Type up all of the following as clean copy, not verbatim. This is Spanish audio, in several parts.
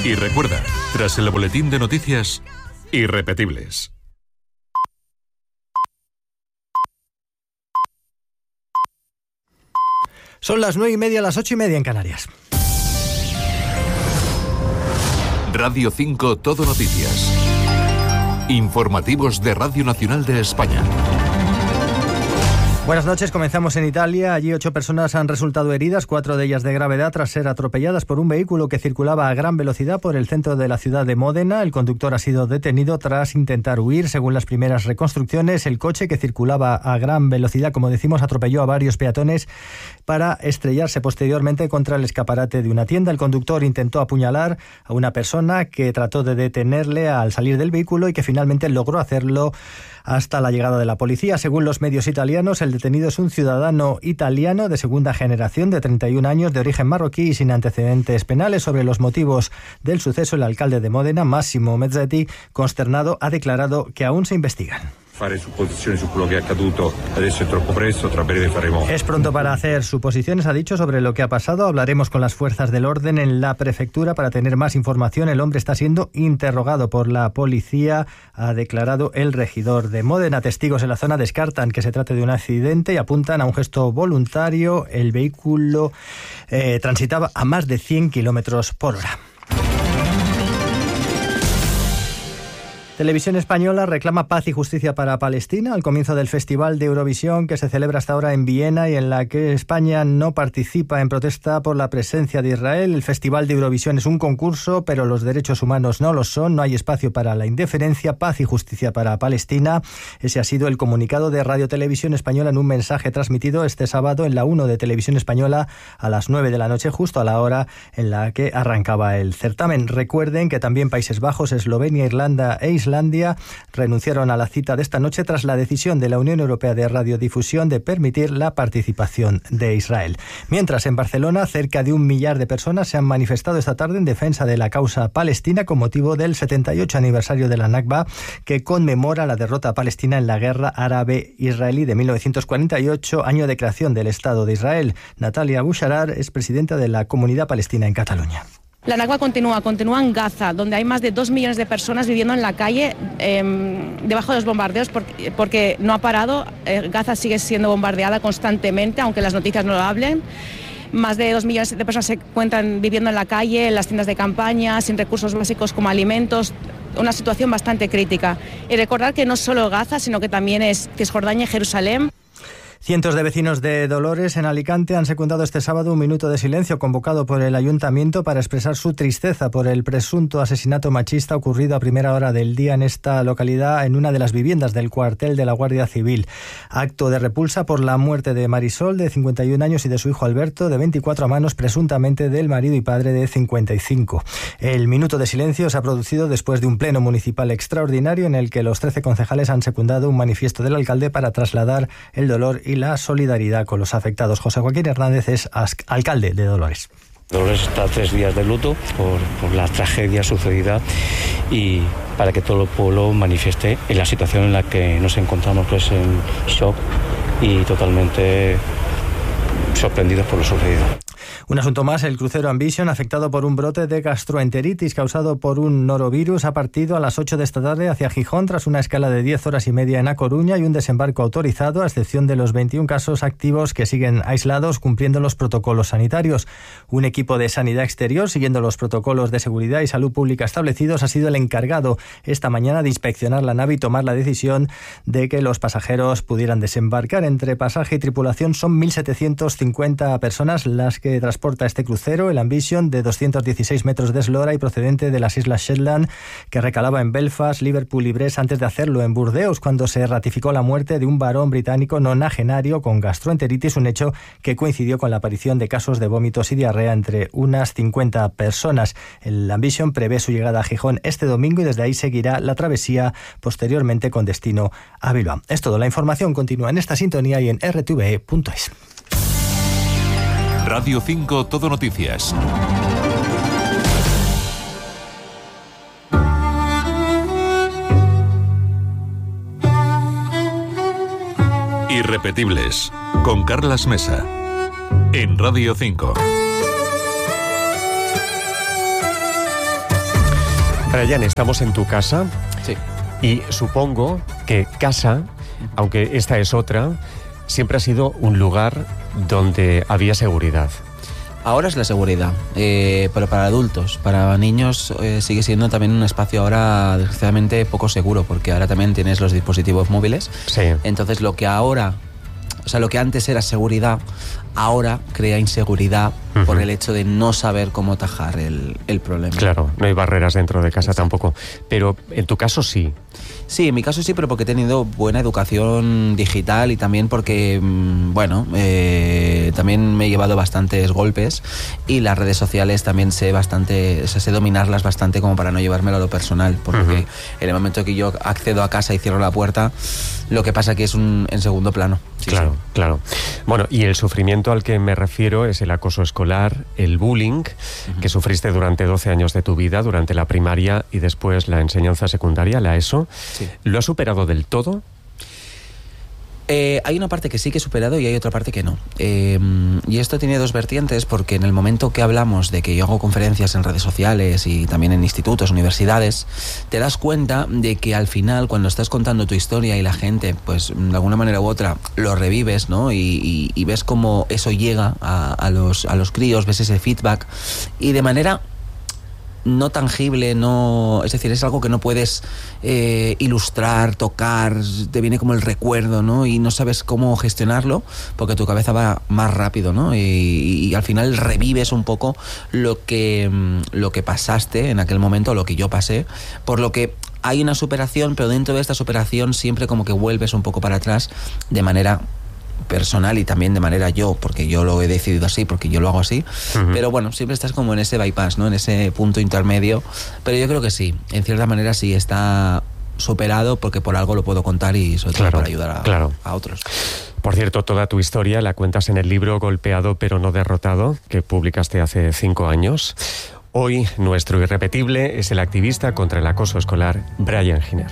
Y recuerda, tras el boletín de noticias, irrepetibles. Son las 9:30, las 8:30 en Canarias. Radio 5 Todo Noticias. Informativos de Radio Nacional de España. Buenas noches, comenzamos en Italia. Allí 8 personas han resultado heridas, 4 de ellas de gravedad, tras ser atropelladas por un vehículo que circulaba a gran velocidad por el centro de la ciudad de Módena. El conductor ha sido detenido tras intentar huir. Según las primeras reconstrucciones, el coche, que circulaba a gran velocidad, como decimos, atropelló a varios peatones para estrellarse posteriormente contra el escaparate de una tienda. El conductor intentó apuñalar a una persona que trató de detenerle al salir del vehículo y que finalmente logró hacerlo hasta la llegada de la policía. Según los medios italianos, el detenido es un ciudadano italiano de segunda generación de 31 años, de origen marroquí y sin antecedentes penales. Sobre los motivos del suceso, el alcalde de Módena, Massimo Mezzetti, consternado, ha declarado que aún se investigan. Es pronto para hacer suposiciones, ha dicho, sobre lo que ha pasado. Hablaremos con las fuerzas del orden en la prefectura para tener más información. El hombre está siendo interrogado por la policía, ha declarado el regidor de Módena. Testigos en la zona descartan que se trate de un accidente y apuntan a un gesto voluntario. El vehículo transitaba a más de 100 kilómetros por hora. Televisión Española reclama paz y justicia para Palestina al comienzo del Festival de Eurovisión, que se celebra hasta ahora en Viena y en la que España no participa en protesta por la presencia de Israel. El Festival de Eurovisión es un concurso, pero los derechos humanos no lo son. No hay espacio para la indiferencia. Paz y justicia para Palestina. Ese ha sido el comunicado de Radio Televisión Española en un mensaje transmitido este sábado en la 1 de Televisión Española a las 9 de la noche, justo a la hora en la que arrancaba el certamen. Recuerden que también Países Bajos, Eslovenia, Irlanda e Islandia renunciaron a la cita de esta noche tras la decisión de la Unión Europea de Radiodifusión de permitir la participación de Israel. Mientras, en Barcelona, cerca de 1 millar de personas se han manifestado esta tarde en defensa de la causa palestina con motivo del 78 aniversario de la Nakba, que conmemora la derrota palestina en la guerra árabe-israelí de 1948, año de creación del Estado de Israel. Natalia Boucharar es presidenta de la Comunidad Palestina en Cataluña. La Nakba continúa en Gaza, donde hay más de 2 millones de personas viviendo en la calle debajo de los bombardeos porque no ha parado. Gaza sigue siendo bombardeada constantemente, aunque las noticias no lo hablen. Más de 2 millones de personas se encuentran viviendo en la calle, en las tiendas de campaña, sin recursos básicos como alimentos. Una situación bastante crítica. Y recordar que no solo Gaza, sino que también es Cisjordania y Jerusalén. Cientos de vecinos de Dolores, en Alicante, han secundado este sábado un minuto de silencio convocado por el ayuntamiento para expresar su tristeza por el presunto asesinato machista ocurrido a primera hora del día en esta localidad, en una de las viviendas del cuartel de la Guardia Civil. Acto de repulsa por la muerte de Marisol, de 51 años, y de su hijo Alberto, de 24, a manos presuntamente del marido y padre, de 55. El minuto de silencio se ha producido después de un pleno municipal extraordinario en el que los 13 concejales han secundado un manifiesto del alcalde para trasladar el dolor y la solidaridad con los afectados. José Joaquín Hernández es alcalde de Dolores. Dolores está 3 días de luto por la tragedia sucedida y para que todo el pueblo manifieste en la situación en la que nos encontramos, pues en shock y totalmente sorprendidos por lo sucedido. Un asunto más, el crucero Ambition, afectado por un brote de gastroenteritis causado por un norovirus, ha partido a las 8 de esta tarde hacia Gijón tras una escala de 10 horas y media en A Coruña y un desembarco autorizado, a excepción de los 21 casos activos que siguen aislados cumpliendo los protocolos sanitarios. Un equipo de sanidad exterior, siguiendo los protocolos de seguridad y salud pública establecidos, ha sido el encargado esta mañana de inspeccionar la nave y tomar la decisión de que los pasajeros pudieran desembarcar. Entre pasaje y tripulación son 1.750 personas las que transporta este crucero, el Ambition, de 216 metros de eslora y procedente de las Islas Shetland, que recalaba en Belfast, Liverpool y Brest antes de hacerlo en Burdeos, cuando se ratificó la muerte de un varón británico nonagenario con gastroenteritis, un hecho que coincidió con la aparición de casos de vómitos y diarrea entre unas 50 personas. El Ambition prevé su llegada a Gijón este domingo y desde ahí seguirá la travesía posteriormente con destino a Bilbao. Es todo. La información continúa en esta sintonía y en rtve.es. Radio 5 Todo Noticias. Irrepetibles, con Carlas Mesa, en Radio 5. Brian, estamos en tu casa. Sí. Y supongo que casa, aunque esta es otra, siempre ha sido un lugar donde había seguridad. Ahora es la seguridad, pero para adultos, para niños sigue siendo también un espacio ahora desgraciadamente poco seguro, porque ahora también tienes los dispositivos móviles. Sí. Entonces lo que antes era seguridad, ahora crea inseguridad por el hecho de no saber cómo atajar el problema. Claro, no hay barreras dentro de casa. Exacto. Tampoco. Pero en tu caso sí. Sí, en mi caso sí, pero porque he tenido buena educación digital y también porque, también me he llevado bastantes golpes y las redes sociales también sé dominarlas bastante como para no llevármelo a lo personal, porque en el momento que yo accedo a casa y cierro la puerta, lo que pasa que es en segundo plano. Sí, claro, sí. Claro. Bueno, y el sufrimiento al que me refiero es el acoso escolar, el bullying, que sufriste durante 12 años de tu vida, durante la primaria y después la enseñanza secundaria, la ESO. Sí. ¿Lo has superado del todo? Hay una parte que sí que he superado y hay otra parte que no. Y esto tiene dos vertientes, porque en el momento que hablamos de que yo hago conferencias en redes sociales y también en institutos, universidades, te das cuenta de que al final, cuando estás contando tu historia y la gente, pues de alguna manera u otra, lo revives, ¿no? Y ves cómo eso llega a los críos, ves ese feedback y de manera no tangible, es decir, es algo que no puedes ilustrar, tocar, te viene como el recuerdo, ¿no? Y no sabes cómo gestionarlo porque tu cabeza va más rápido, ¿no? Y al final revives un poco lo que pasaste en aquel momento, lo que yo pasé, por lo que hay una superación, pero dentro de esta superación siempre como que vuelves un poco para atrás de manera personal y también de manera porque yo lo he decidido así, porque yo lo hago así, pero bueno, siempre estás como en ese bypass, ¿no? En ese punto intermedio, pero yo creo que sí, en cierta manera sí está superado, porque por algo lo puedo contar y sobre todo para ayudar a otros. Por cierto, toda tu historia la cuentas en el libro Golpeado pero no derrotado, que publicaste hace 5 años. Hoy nuestro irrepetible es el activista contra el acoso escolar, Brian Giner.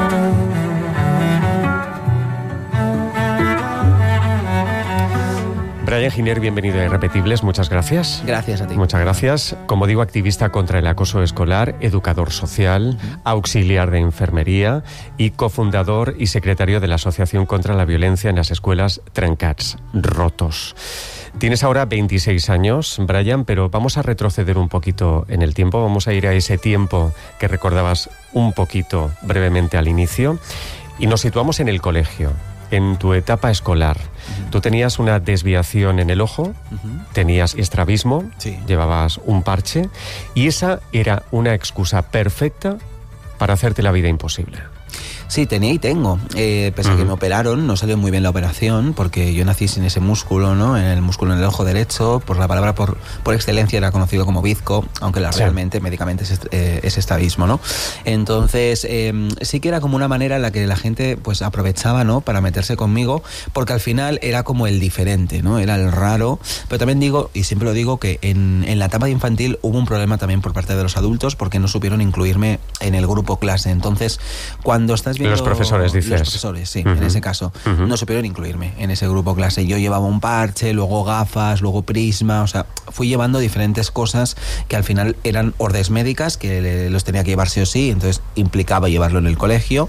Brian Giner, bienvenido a Irrepetibles, muchas gracias. Gracias a ti. Muchas gracias. Como digo, activista contra el acoso escolar, educador social, auxiliar de enfermería y cofundador y secretario de la Asociación contra la Violencia en las Escuelas Trencats, Rotos. Tienes ahora 26 años, Brian, pero vamos a retroceder un poquito en el tiempo, vamos a ir a ese tiempo que recordabas un poquito brevemente al inicio y nos situamos en el colegio. En tu etapa escolar, tú tenías una desviación en el ojo, tenías estrabismo, llevabas un parche y esa era una excusa perfecta para hacerte la vida imposible. Sí, tenía y tengo. Pese a que me operaron, no salió muy bien la operación, porque yo nací sin ese músculo, ¿no? En el músculo en el ojo derecho, por la palabra por excelencia era conocido como bizco, aunque realmente médicamente es estrabismo, ¿no? Entonces, sí que era como una manera en la que la gente pues aprovechaba, ¿no? Para meterse conmigo, porque al final era como el diferente, ¿no? Era el raro. Pero también digo, y siempre lo digo, que en la etapa de infantil hubo un problema también por parte de los adultos, porque no supieron incluirme en el grupo clase. Entonces, cuando estás viendo... Los profesores, dices. Los profesores, sí, en ese caso. No supieron incluirme en ese grupo clase. Yo llevaba un parche, luego gafas, luego prisma, o sea, fui llevando diferentes cosas que al final eran órdenes médicas, que los tenía que llevar sí o sí, entonces implicaba llevarlo en el colegio.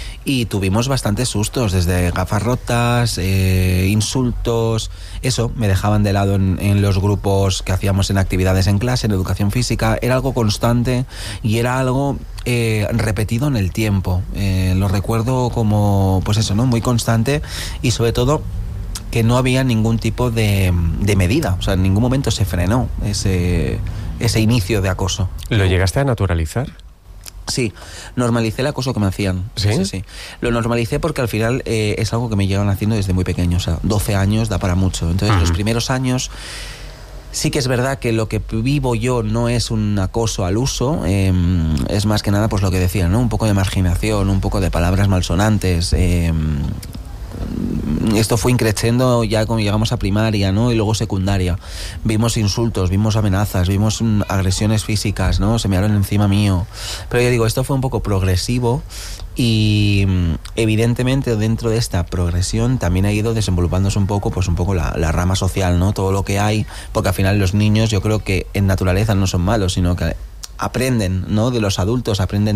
Y tuvimos bastantes sustos, desde gafas rotas, insultos. Eso me dejaban de lado en los grupos que hacíamos en actividades en clase, en educación física. Era algo constante y era algo repetido en el tiempo. Lo recuerdo como, pues eso, ¿no? Muy constante y sobre todo que no había ningún tipo de medida. O sea, en ningún momento se frenó ese inicio de acoso. ¿Lo llegaste a naturalizar? Sí, normalicé el acoso que me hacían. Sí. Lo normalicé porque al final es algo que me llevan haciendo desde muy pequeño. O sea, 12 años da para mucho. Entonces, los primeros años... Sí que es verdad que lo que vivo yo no es un acoso al uso, es más que nada pues lo que decía, ¿no? Un poco de marginación, un poco de palabras malsonantes. Esto fue increciendo ya cuando llegamos a primaria, ¿no? Y luego secundaria. Vimos insultos, vimos amenazas, vimos agresiones físicas, ¿no? Se me hablaron encima mío. Pero yo digo, esto fue un poco progresivo y evidentemente dentro de esta progresión también ha ido desenvolupándose un poco la rama social, ¿no? Todo lo que hay, porque al final los niños yo creo que en naturaleza no son malos, sino que aprenden, ¿no?, de los adultos, aprenden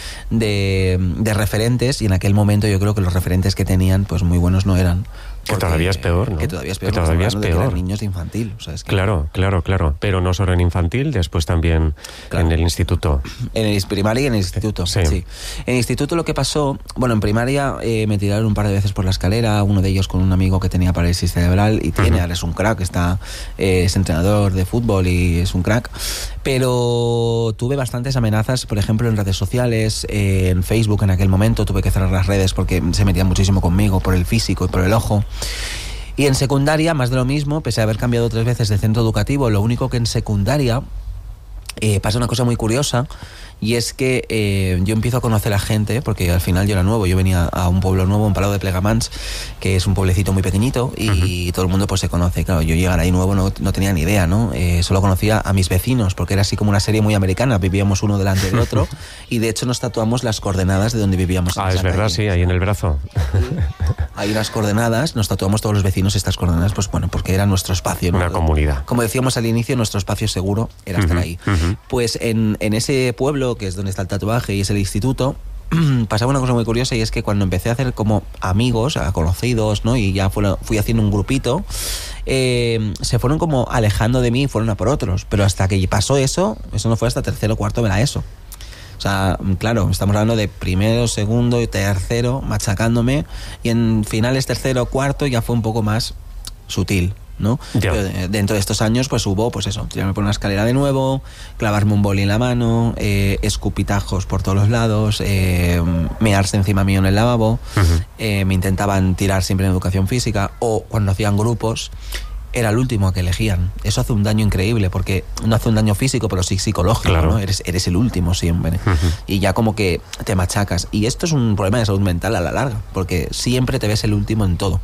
de referentes, y en aquel momento yo creo que los referentes que tenían pues muy buenos no eran. Que todavía es peor, ¿no? Que todavía es peor. Que todavía es peor. De eran niños de infantil. O sea, es que... Claro. Pero no solo en infantil, después también en el instituto. En el primaria y en el instituto, sí. En el instituto lo que pasó, bueno, en primaria me tiraron un par de veces por la escalera, uno de ellos con un amigo que tenía parálisis cerebral y ahora es un crack, es entrenador de fútbol y es un crack. Pero tuve bastantes amenazas, por ejemplo, en redes sociales, en Facebook en aquel momento tuve que cerrar las redes porque se metían muchísimo conmigo por el físico y por el ojo. Y en secundaria, más de lo mismo, pese a haber cambiado 3 veces de centro educativo, lo único que en secundaria pasa una cosa muy curiosa, y es que yo empiezo a conocer a gente, porque al final yo era nuevo, yo venía a un pueblo nuevo, en Palau de Plegamans, que es un pueblecito muy pequeñito, y todo el mundo pues se conoce. Claro, yo llegar ahí nuevo no tenía ni idea, ¿no? Solo conocía a mis vecinos, porque era así como una serie muy americana, vivíamos uno delante del otro, y de hecho nos tatuamos las coordenadas de donde vivíamos. Es verdad, sí, ahí en el brazo. Hay unas coordenadas, nos tatuamos todos los vecinos estas coordenadas, pues bueno, porque era nuestro espacio, ¿no? Una comunidad. Como decíamos al inicio, nuestro espacio seguro era estar ahí. Pues en ese pueblo, que es donde está el tatuaje y es el instituto, pasaba una cosa muy curiosa, y es que cuando empecé a hacer como amigos, a conocidos, ¿no?, y ya fui haciendo un grupito, se fueron como alejando de mí y fueron a por otros. Pero hasta que pasó eso no fue hasta tercero o cuarto de la ESO. O sea, claro, estamos hablando de primero, segundo y tercero machacándome, y en finales tercero o cuarto ya fue un poco más sutil, ¿no? Pero dentro de estos años pues hubo, pues eso, tirarme por una escalera de nuevo, clavarme un boli en la mano, escupitajos por todos los lados, mearse encima mío en el lavabo, me intentaban tirar siempre en educación física, o cuando hacían grupos era el último que elegían. Eso hace un daño increíble, porque no hace un daño físico, pero sí psicológico, claro, ¿no? Eres el último siempre. Y ya como que te machacas. Y esto es un problema de salud mental a la larga, porque siempre te ves el último en todo.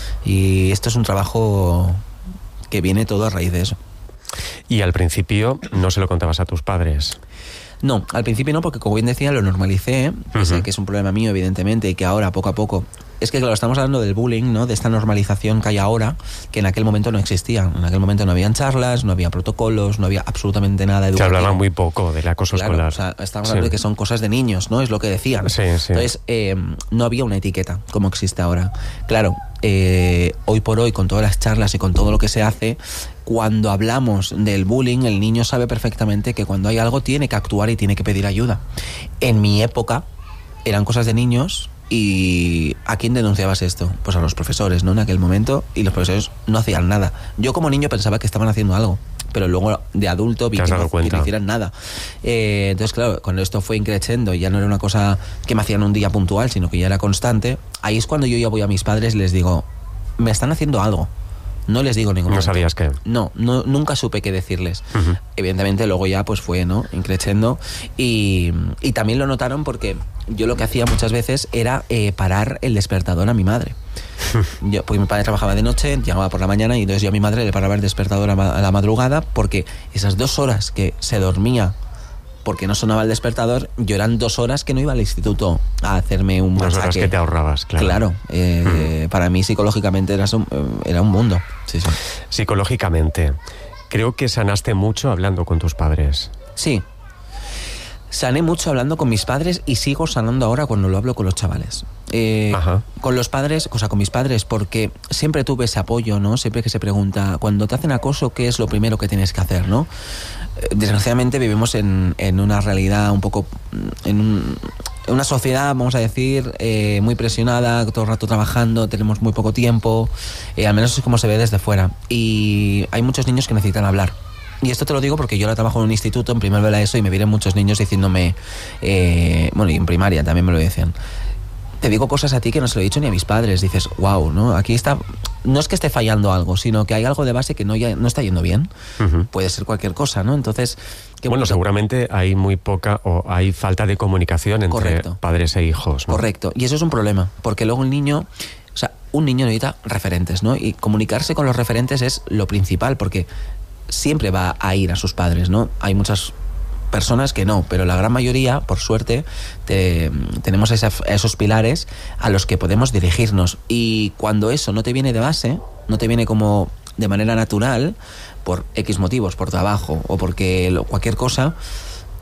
Y esto es un trabajo que viene todo a raíz de eso. Y al principio no se lo contabas a tus padres. No, al principio no, porque como bien decía, lo normalicé, que es un problema mío, evidentemente, y que ahora, poco a poco... Es que, claro, estamos hablando del bullying, ¿no?, de esta normalización que hay ahora, que en aquel momento no existía. En aquel momento no habían charlas, no había protocolos, no había absolutamente nada educativo. Se hablaba muy poco del acoso escolar. O sea, estamos hablando de que son cosas de niños, ¿no? Es lo que decían. Sí. Entonces, no había una etiqueta como existe ahora. Claro, hoy por hoy, con todas las charlas y con todo lo que se hace, cuando hablamos del bullying, el niño sabe perfectamente que cuando hay algo tiene que actuar y tiene que pedir ayuda. En mi época eran cosas de niños. ¿Y a quién denunciabas esto? Pues a los profesores, ¿no?, en aquel momento, y los profesores no hacían nada. Yo como niño pensaba que estaban haciendo algo, pero luego de adulto vi que no hicieran nada. Entonces, claro, cuando esto fue increciendo, ya no era una cosa que me hacían un día puntual, sino que ya era constante, ahí es cuando yo ya voy a mis padres y les digo, me están haciendo algo. No les digo ningún momento. ¿No sabías qué? No, nunca supe qué decirles. Evidentemente luego ya pues fue, ¿no?, increciendo, y también lo notaron porque yo lo que hacía muchas veces era parar el despertador a mi madre. Porque mi padre trabajaba de noche, llegaba por la mañana, y entonces yo a mi madre le paraba el despertador a la madrugada, porque esas 2 horas que se dormía porque no sonaba el despertador, yo eran 2 horas que no iba al instituto a hacerme un machaque. 2 horas que te ahorrabas, claro. Para mí psicológicamente era un mundo. Sí. Psicológicamente, creo que sanaste mucho hablando con tus padres. Sí. Sané mucho hablando con mis padres, y sigo sanando ahora cuando lo hablo con los chavales. Con los padres, con mis padres, porque siempre tuve ese apoyo, ¿no? Siempre que se pregunta, cuando te hacen acoso, ¿qué es lo primero que tienes que hacer, no? Desgraciadamente vivimos en una realidad un poco... en una sociedad, vamos a decir, muy presionada, todo el rato trabajando, tenemos muy poco tiempo, al menos es como se ve desde fuera. Y hay muchos niños que necesitan hablar. Y esto te lo digo porque yo ahora trabajo en un instituto, en primero de la ESO, y me vienen muchos niños diciéndome, bueno, y en primaria también me lo decían, te digo cosas a ti que no se lo he dicho ni a mis padres. Dices, wow, ¿no? Aquí está, no es que esté fallando algo, sino que hay algo de base que no está yendo bien. Puede ser cualquier cosa, ¿no? Entonces... Bueno, seguramente hay muy poca o hay falta de comunicación entre padres e hijos, ¿no? Correcto, y eso es un problema, porque luego un niño necesita referentes, ¿no? Y comunicarse con los referentes es lo principal, porque siempre va a ir a sus padres, ¿no? Hay muchas personas que no, pero la gran mayoría, por suerte, tenemos esos pilares a los que podemos dirigirnos. Y cuando eso no te viene de base, no te viene como de manera natural, por X motivos, por trabajo o porque cualquier cosa,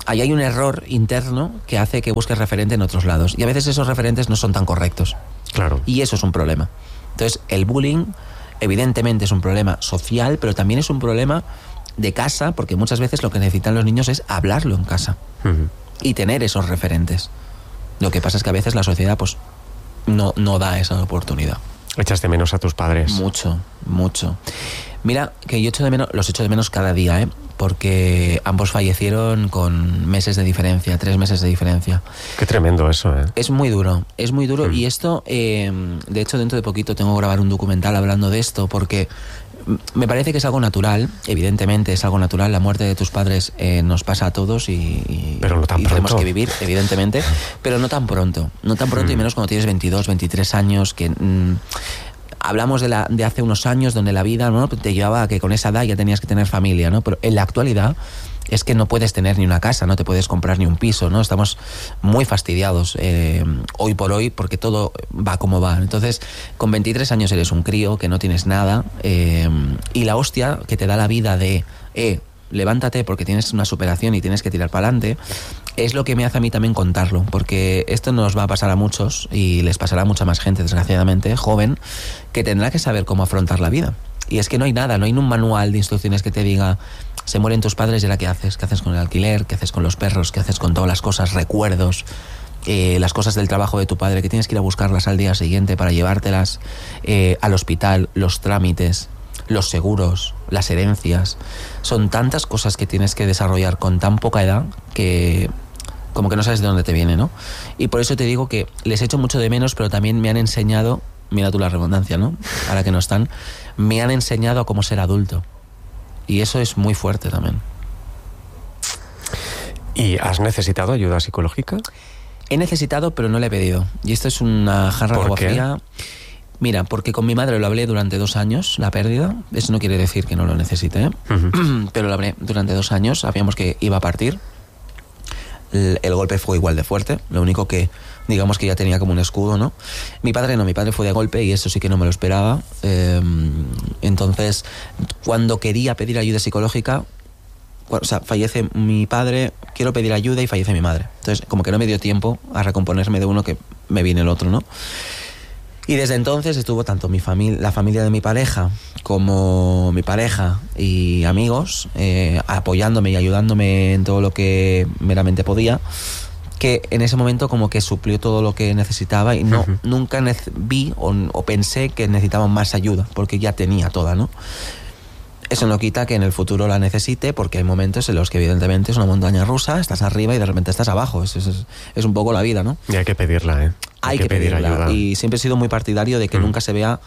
ahí hay un error interno que hace que busques referente en otros lados. Y a veces esos referentes no son tan correctos. Claro. Y eso es un problema. Entonces, el bullying evidentemente es un problema social, pero también es un problema de casa, porque muchas veces lo que necesitan los niños es hablarlo en casa y tener esos referentes. Lo que pasa es que a veces la sociedad pues no da esa oportunidad. ¿Echas de menos a tus padres? Mucho, mucho. Mira, que yo los echo de menos cada día, porque ambos fallecieron con meses de diferencia, 3 meses de diferencia. Qué tremendo eso, Es muy duro, y esto, de hecho, dentro de poquito tengo que grabar un documental hablando de esto, porque me parece que es algo natural, evidentemente es algo natural, la muerte de tus padres nos pasa a todos pero no tan y pronto. tenemos que vivir, evidentemente, pero no tan pronto y menos cuando tienes 22, 23 años, que... hablamos de hace unos años donde la vida, ¿no?, te llevaba a que con esa edad ya tenías que tener familia, ¿no? Pero en la actualidad es que no puedes tener ni una casa, no te puedes comprar ni un piso, ¿no? Estamos muy fastidiados hoy por hoy porque todo va como va. Entonces, con 23 años eres un crío que no tienes nada y la hostia que te da la vida de levántate porque tienes una superación y tienes que tirar para adelante, es lo que me hace a mí también contarlo, porque esto nos va a pasar a muchos y les pasará a mucha más gente, desgraciadamente, joven, que tendrá que saber cómo afrontar la vida. Y es que no hay nada, no hay un manual de instrucciones que te diga, se mueren tus padres y ahora ¿qué haces? ¿Qué haces con el alquiler? ¿Qué haces con los perros? ¿Qué haces con todas las cosas, recuerdos? Las cosas del trabajo de tu padre, que tienes que ir a buscarlas al día siguiente para llevártelas al hospital, los trámites, los seguros, las herencias. Son tantas cosas que tienes que desarrollar con tan poca edad que como que no sabes de dónde te viene, ¿no? Y por eso te digo que les echo mucho de menos, pero también me han enseñado, mira tú la redundancia, ¿no?, ahora que no están, me han enseñado a cómo ser adulto. Y eso es muy fuerte también. ¿Y has necesitado ayuda psicológica? He necesitado, pero no le he pedido. Y esto es una jarra de agua fría. Mira, porque con mi madre lo hablé durante 2 años, la pérdida. Eso no quiere decir que no lo necesite, pero lo hablé durante 2 años. Sabíamos que iba a partir. El golpe fue igual de fuerte. Lo único que, digamos que ya tenía como un escudo, ¿no? Mi padre no, mi padre fue de golpe y eso sí que no me lo esperaba. Entonces, cuando quería pedir ayuda psicológica, o sea, fallece mi padre, quiero pedir ayuda y fallece mi madre. Entonces, como que no me dio tiempo a recomponerme de uno que me viene el otro, ¿no? Y desde entonces estuvo tanto la familia de mi pareja como mi pareja y amigos apoyándome y ayudándome en todo lo que meramente podía, que en ese momento como que suplió todo lo que necesitaba y nunca vi o pensé que necesitaba más ayuda, porque ya tenía toda, ¿no? Eso no quita que en el futuro la necesite, porque hay momentos en los que evidentemente es una montaña rusa, estás arriba y de repente estás abajo. Es un poco la vida, ¿no? Y hay que pedirla, ¿eh? Hay que pedir ayuda. Y siempre he sido muy partidario de que nunca se vea...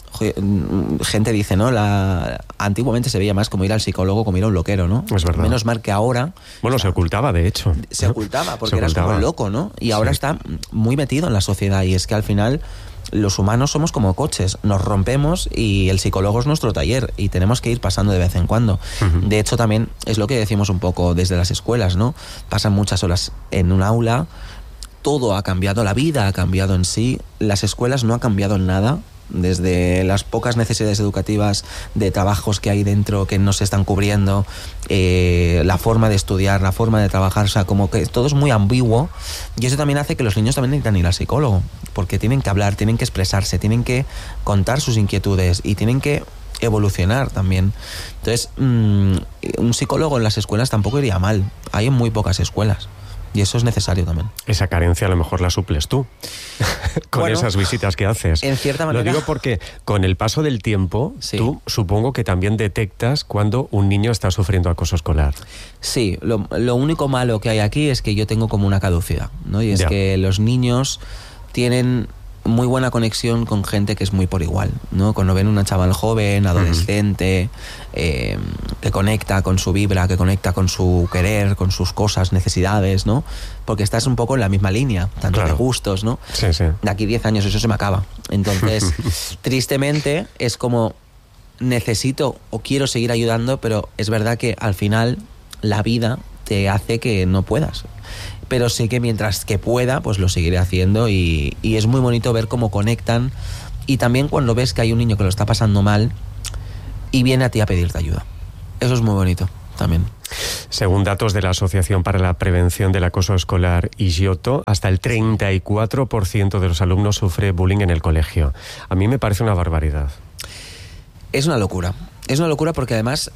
Gente dice, ¿no? Antiguamente se veía más como ir al psicólogo, como ir a un loquero, ¿no? Es verdad. Menos mal que ahora... Bueno, se ocultaba, de hecho. Se ocultaba, porque eras como un loco, ¿no? Y ahora está muy metido en la sociedad, y es que al final... Los humanos somos como coches, nos rompemos y el psicólogo es nuestro taller y tenemos que ir pasando de vez en cuando. De hecho, también es lo que decimos un poco desde las escuelas, ¿no? Pasan muchas horas en un aula, todo ha cambiado, la vida ha cambiado en sí, las escuelas no han cambiado en nada, desde las pocas necesidades educativas de trabajos que hay dentro que no se están cubriendo, la forma de estudiar, la forma de trabajar, o sea, como que todo es muy ambiguo, y eso también hace que los niños también necesitan ir al psicólogo, porque tienen que hablar, tienen que expresarse, tienen que contar sus inquietudes y tienen que evolucionar también. Entonces, un psicólogo en las escuelas tampoco iría mal, hay en muy pocas escuelas. Y eso es necesario también. Esa carencia a lo mejor la suples tú, con esas visitas que haces. En cierta manera. Lo digo porque con el paso del tiempo, tú supongo que también detectas cuando un niño está sufriendo acoso escolar. Sí, lo único malo que hay aquí es que yo tengo como una caducidad, ¿no? Y es que los niños tienen muy buena conexión con gente que es muy por igual, ¿no? Cuando ven una chaval joven, adolescente, que conecta con su vibra, que conecta con su querer, con sus cosas, necesidades, ¿no? Porque estás un poco en la misma línea, tanto de gustos, ¿no? Sí. De aquí 10 años eso se me acaba. Entonces, tristemente, es como necesito o quiero seguir ayudando, pero es verdad que al final la vida te hace que no puedas. Pero sí que mientras que pueda, pues lo seguiré haciendo y es muy bonito ver cómo conectan, y también cuando ves que hay un niño que lo está pasando mal y viene a ti a pedirte ayuda. Eso es muy bonito también. Según datos de la Asociación para la Prevención del Acoso Escolar, IGIOTO, hasta el 34% de los alumnos sufre bullying en el colegio. A mí me parece una barbaridad. Es una locura. Es una locura porque además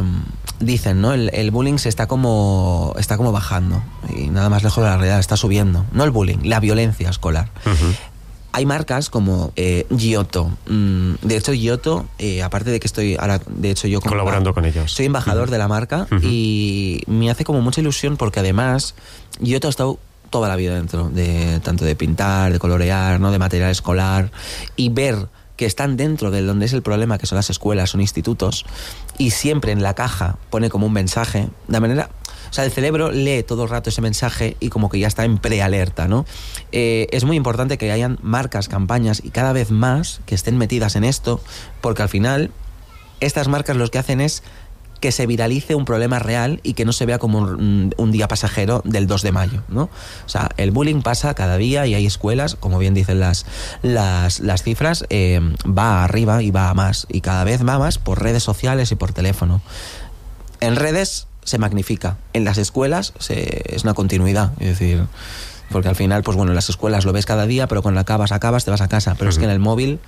dicen, ¿no? El bullying está como bajando y nada más lejos de la realidad, está subiendo. No el bullying, la violencia escolar. Uh-huh. Hay marcas como GIOTO. De hecho, GIOTO, aparte de que estoy ahora, de hecho yo colaborando con ellos, soy embajador de la marca y me hace como mucha ilusión porque además GIOTO ha estado toda la vida dentro de tanto de pintar, de colorear, ¿no? De material escolar, y ver que están dentro de donde es el problema, que son las escuelas, son institutos, y siempre en la caja pone como un mensaje, de manera... O sea, el cerebro lee todo el rato ese mensaje y como que ya está en prealerta, ¿no? Es muy importante que hayan marcas, campañas y cada vez más que estén metidas en esto, porque al final estas marcas lo que hacen es que se viralice un problema real y que no se vea como un día pasajero del 2 de mayo, ¿no? O sea, el bullying pasa cada día y hay escuelas, como bien dicen las cifras, va arriba y va a más, y cada vez va más por redes sociales y por teléfono. En redes se magnifica, en las escuelas es una continuidad, es decir, porque al final, pues bueno, en las escuelas lo ves cada día, pero cuando acabas, te vas a casa, pero es que en el móvil...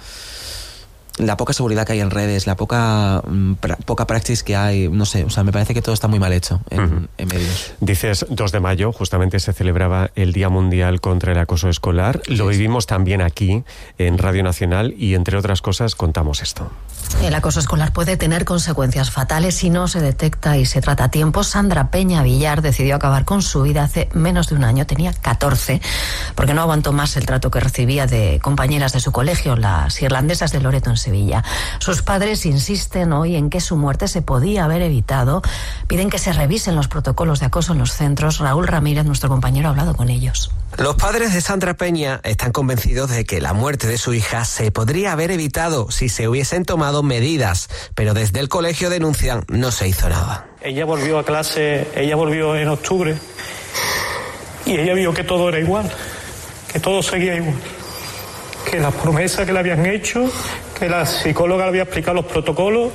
La poca seguridad que hay en redes, la poca praxis que hay, no sé, o sea, me parece que todo está muy mal hecho en medios. Dices 2 de mayo, justamente se celebraba el Día Mundial contra el Acoso Escolar. Sí. Lo vivimos también aquí, en Radio Nacional, y entre otras cosas contamos esto. El acoso escolar puede tener consecuencias fatales si no se detecta y se trata a tiempo. Sandra Peña Villar decidió acabar con su vida hace menos de un año, tenía 14, porque no aguantó más el trato que recibía de compañeras de su colegio, las irlandesas de Loreto en Sevilla. Sus padres insisten hoy en que su muerte se podía haber evitado. Piden que se revisen los protocolos de acoso en los centros. Raúl Ramírez, nuestro compañero, ha hablado con ellos. Los padres de Sandra Peña están convencidos de que la muerte de su hija se podría haber evitado si se hubiesen tomado medidas, pero desde el colegio denuncian no se hizo nada. Ella volvió a clase, ella volvió en octubre y ella vio que todo era igual, que todo seguía igual, que las promesas que le habían hecho, que la psicóloga le había explicado los protocolos,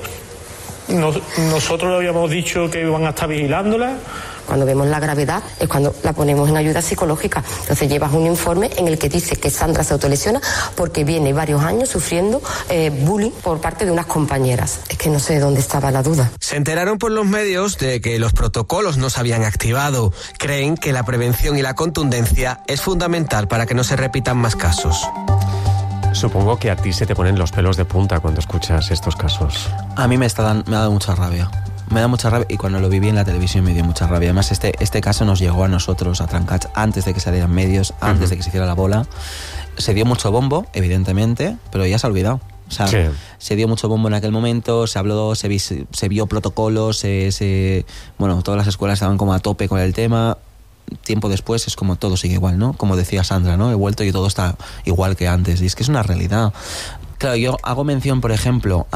nosotros le habíamos dicho que iban a estar vigilándola. Cuando vemos la gravedad es cuando la ponemos en ayuda psicológica. Entonces llevas un informe en el que dice que Sandra se autolesiona porque viene varios años sufriendo bullying por parte de unas compañeras. Es que no sé dónde estaba la duda. Se enteraron por los medios de que los protocolos no se habían activado. Creen que la prevención y la contundencia es fundamental para que no se repitan más casos. Supongo que a ti se te ponen los pelos de punta cuando escuchas estos casos. A mí me ha dado mucha rabia. Me da mucha rabia, y cuando lo viví en la televisión me dio mucha rabia. Además, este caso nos llegó a nosotros, a Trancats, antes de que salieran medios, antes de que se hiciera la bola. Se dio mucho bombo, evidentemente, pero ya se ha olvidado. O sea, sí. Se dio mucho bombo en aquel momento, se habló, se vio protocolos, bueno, todas las escuelas estaban como a tope con el tema. Tiempo después es como todo sigue igual, ¿no? Como decía Sandra, ¿no? He vuelto y todo está igual que antes. Y es que es una realidad. Claro, yo hago mención, por ejemplo,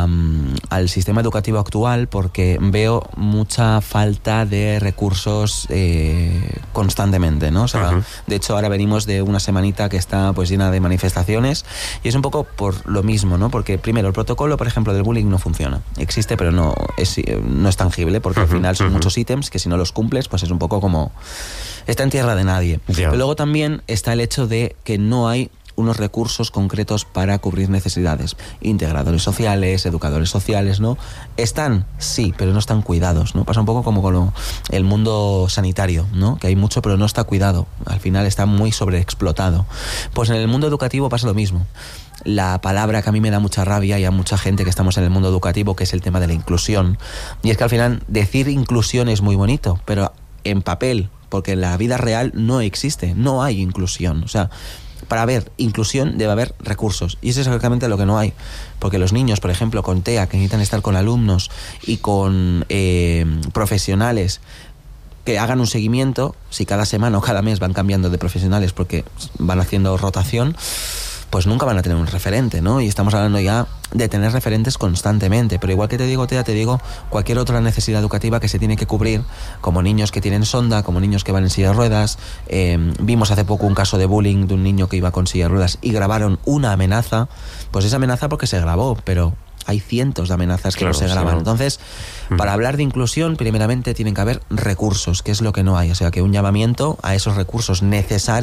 al sistema educativo actual porque veo mucha falta de recursos constantemente, ¿no? O sea, de hecho, ahora venimos de una semanita que está pues llena de manifestaciones y es un poco por lo mismo, ¿no? Porque primero, el protocolo, por ejemplo, del bullying no funciona. Existe, pero no es tangible porque al final son muchos ítems que si no los cumples, pues es un poco como... Está en tierra de nadie. Yeah. Pero luego también está el hecho de que no hay unos recursos concretos para cubrir necesidades. Integradores sociales, educadores sociales, ¿no? Están, sí, pero no están cuidados, ¿no? Pasa un poco como con el mundo sanitario, ¿no? Que hay mucho, pero no está cuidado. Al final está muy sobreexplotado. Pues en el mundo educativo pasa lo mismo. La palabra que a mí me da mucha rabia y a mucha gente que estamos en el mundo educativo, que es el tema de la inclusión. Y es que al final decir inclusión es muy bonito, pero en papel, porque en la vida real no existe, no hay inclusión. O sea, para haber inclusión debe haber recursos y eso es exactamente lo que no hay, porque los niños, por ejemplo, con TEA, que necesitan estar con alumnos y con profesionales que hagan un seguimiento, si cada semana o cada mes van cambiando de profesionales porque van haciendo rotación, pues nunca van a tener un referente, ¿no? Y estamos hablando ya de tener referentes constantemente, pero igual que te digo TEA, te digo cualquier otra necesidad educativa que se tiene que cubrir, como niños que tienen sonda, como niños que van en silla de ruedas. Vimos hace poco un caso de bullying de un niño que iba con silla de ruedas y grabaron una amenaza, pues esa amenaza porque se grabó, pero hay cientos de amenazas que Claro, no se graban. sí, ¿no? Entonces, para hablar de inclusión, primeramente tienen que haber recursos, que es lo que no hay. O sea, que un llamamiento a esos recursos necesarios